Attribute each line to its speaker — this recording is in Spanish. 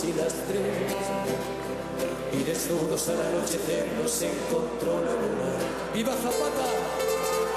Speaker 1: y las 3, y desnudos al anochecer nos encontró la luna. ¡Viva Zapata!